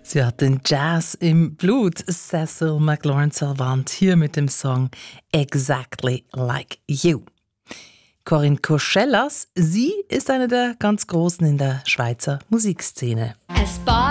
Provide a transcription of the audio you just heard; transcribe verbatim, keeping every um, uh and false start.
Sie hat den Jazz im Blut. Cecil McLaurin-Salvant hier mit dem Song Exactly Like You. Corinne Koschelas, sie ist eine der ganz Großen in der Schweizer Musikszene.